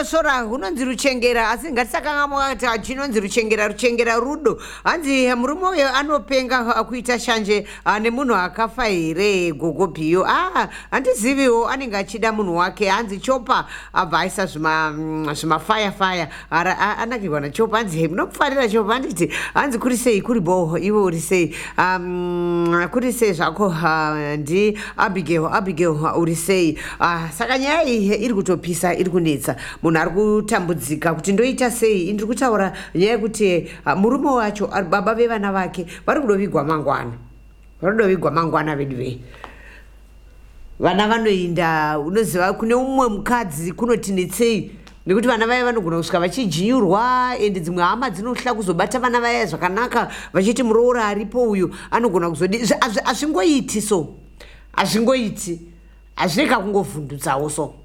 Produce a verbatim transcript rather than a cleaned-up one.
sora unonzi ruchengera asi ngatisakanga kuti chinonzi ruchengera ruchengera rudo hanzi murume uyo anopenga kuita shanje nemunhu akafa here gogopiyo ah handiziviwo anenge achida munhu wake hanzi chopa abva aisa zvima fire fire anakirwa nachopa hanzi munomufarira chopa handiti hanzi kuri sei kuri boho iwe uri sei um, kuri sei zvako uh, ndi Abigail Abigail uri sei uh, saka nyaya iyi iri kutopisa iri kunetsa munhu ari kutambudzika kuti ndoita sei ndiri kutaura nyaya yekuti uh, murume wacho baba vevana vake vari kudovigwa mangwana vari kudovigwa mangwana vedu vei vana vanoinda unoziva kune umwe mukadzi kunoti netsei nekuti vana vaya vanogona kusvika vachijinyurwa ende dzimwe hama dzinohla kuzobata vana vaya zvakanaka vachiti muroora aripo uyu anogona kuzodi hazvingoiti so hazvingoiti hazvineka kungovhundutsawo so